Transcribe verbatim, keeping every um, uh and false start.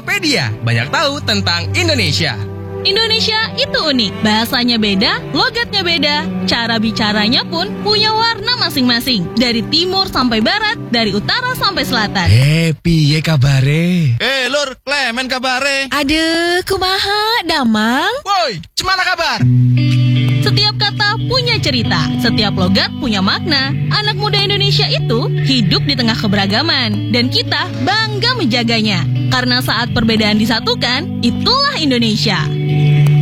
Indonesia, banyak tahu tentang Indonesia. Indonesia itu unik, bahasanya beda, logatnya beda, cara bicaranya pun punya warna masing-masing. Dari timur sampai barat, dari utara sampai selatan. Eh, piye kabare? Eh, Lur, Klemen kabare. Aduh, kumaha, Damang? Woi, cemana kabar? Setiap kata punya cerita, setiap logat punya makna. Anak muda Indonesia itu hidup di tengah keberagaman, dan kita bangga menjaganya. Karena saat perbedaan disatukan, itulah Indonesia.